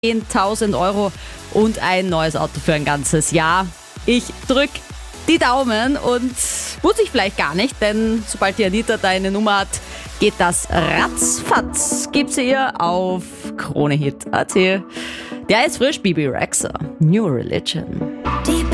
10.000 Euro und ein neues Auto für ein ganzes Jahr. Ich drück die Daumen und muss ich vielleicht gar nicht, denn sobald die Anita deine Nummer hat, geht das ratzfatz. Gib sie ihr auf KroneHit.at. Der ist frisch, Bibi Rexha. New Religion.